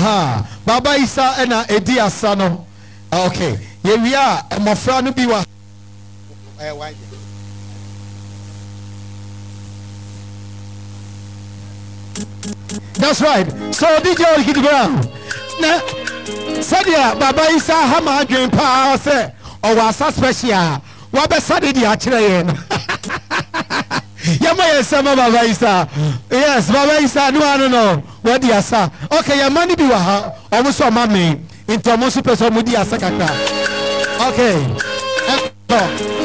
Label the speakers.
Speaker 1: aha Baba Isa ena edi asa no okay ye wi a mofra no bi wa that's right so DJ hit the ground na sadia Baba Isa hama adwen pa se o wa sa special wa be sade di a kire ye no Yama yesama Baba Isa. Yes, Baba Isa no. Where di asa? Okay, your money be wa. Almost so mama. Into almost person mudi asa kaka. Okay.